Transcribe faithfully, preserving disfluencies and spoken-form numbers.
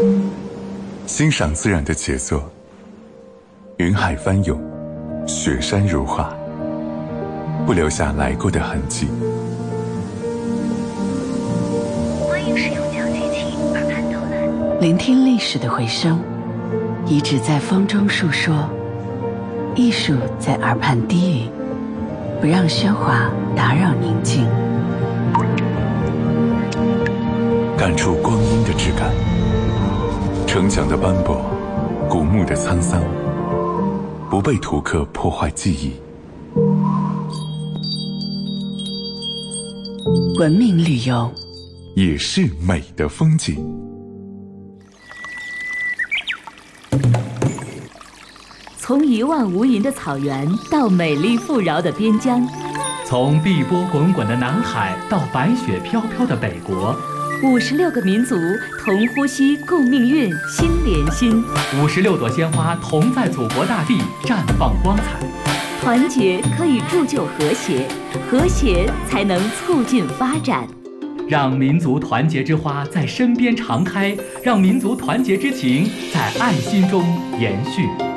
欣赏自然的杰作，云海翻涌，雪山如画，不留下来过的痕迹。 欢迎使用小机器耳畔导览， 聆听历史的回声，遗址在风中述说，艺术在耳畔低语，不让喧哗打扰宁静， 感触光阴的质感，城墙的斑驳，古墓的沧桑，不被图刻破坏记忆。 文明旅游也是美的风景。 从一望无垠的草原到美丽富饶的边疆， 从碧波滚滚的南海到白雪飘飘的北国， 五十六个民族同呼吸共命运，心连心。 五十六朵鲜花同在祖国大地绽放光彩。 团结可以铸就和谐，和谐才能促进发展。 让民族团结之花在身边常开，让民族团结之情在爱心中延续。